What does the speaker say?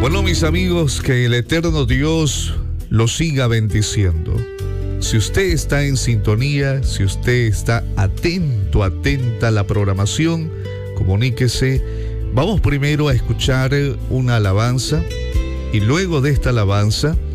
Bueno, mis amigos, que el eterno Dios los siga bendiciendo. Si usted está en sintonía, si usted está atento, atenta a la programación, comuníquese. Vamos primero a escuchar una alabanza y luego de esta alabanza